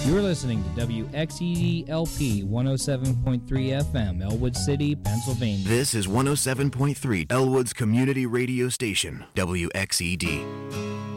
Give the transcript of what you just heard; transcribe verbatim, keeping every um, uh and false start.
You're listening to W X E D L P one oh seven point three F M, Elwood City, Pennsylvania. This is one oh seven point three, Elwood's community radio station, W X E D.